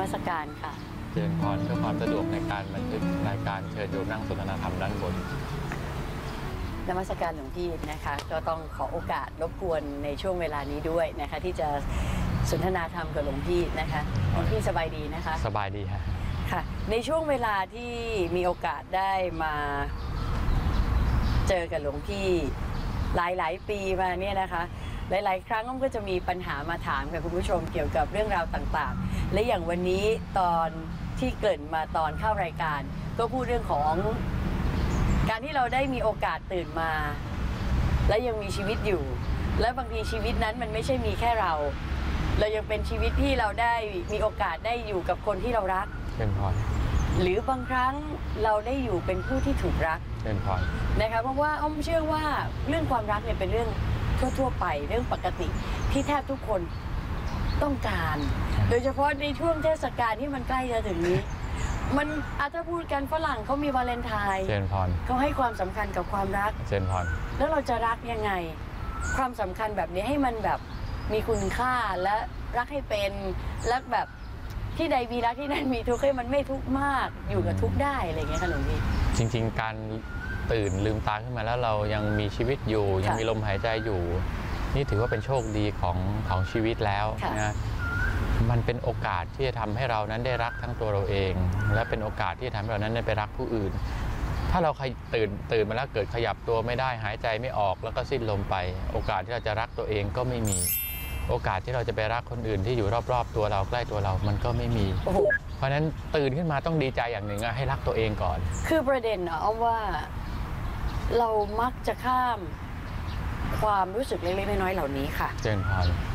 มัสการค่ะเจริญพรเพื่อความสะดวกในการบันทึกรายการเชิญโยมนั่งสนทนาธรรมด้านบนนมัสการหลวงพี่นะคะก็ต้องขอโอกาสรบกวนในช่วงเวลานี้ด้วยนะคะที่จะสนทนาธรรมกับหลวงพี่นะคะหลวงพี่สบายดีนะคะสบายดีค่ะในช่วงเวลาที่มีโอกาสได้มาเจอกับหลวงพี่หลายปีมาเนี่ยนะคะหลายๆครั้งก็จะมีปัญหามาถามกับคุณผู้ชมเกี่ยวกับเรื่องราวต่างๆและอย่างวันนี้ตอนที่เกริ่นมาตอนเข้ารายการก็พูดเรื่องของการที่เราได้มีโอกาสตื่นมาและยังมีชีวิตอยู่และบางทีชีวิตนั้นมันไม่ใช่มีแค่เรายังเป็นชีวิตที่เราได้มีโอกาสได้อยู่กับคนที่เรารักเป็นพรหรือบางครั้งเราได้อยู่เป็นผู้ที่ถูกรักเป็นพรนะคะเพราะว่าอ้อมเชื่อว่าเรื่องความรักเนี่ยเป็นเรื่องทั่วไปเรื่องปกติที่แทบทุกคนต้องการโดยเฉพาะในช่วงเทศกาลที่มันใกล้จะถึงนี้มันถ้าพูดกันฝรั่งเขามีวาเลนไทน์เขาให้ความสำคัญกับความรักแล้วเราจะรักยังไงความสำคัญแบบนี้ให้มันแบบมีคุณค่าและรักให้เป็นรักแบบที่ใดมีรักที่นั่นมีทุกข์ให้มันไม่ทุกข์มากอยู่กับทุกข์ได้อะไรอย่างเงี้ยค่ะหลวงพี่จริงๆการตื่นลืมตาขึ้นมาแล้วเรายังมีชีวิตอยู่ยังมีลมหายใจอยู่นี่ถือว่าเป็นโชคดีของชีวิตแล้วนะมันเป็นโอกาสที่จะทำให้เรานั้นได้รักทั้งตัวเราเองและเป็นโอกาสที่ทำให้เรานั้นได้ไปรักผู้อื่นถ้าเราตื่นมาแล้วเกิดขยับตัวไม่ได้หายใจไม่ออกแล้วก็สิ้นลมไปโอกาสที่เราจะรักตัวเองก็ไม่มีโอกาสที่เราจะไปรักคนอื่นที่อยู่รอบๆตัวเราใกล้ตัวเรามันก็ไม่มีเพราะฉะนั้นตื่นขึ้นมาต้องดีใจอย่างหนึ่งให้รักตัวเองก่อนคือประเด็นอ้อมว่าเรามักจะข้ามความรู้สึกเล็กๆน้อยๆเหล่านี้ค่ะเจริญพร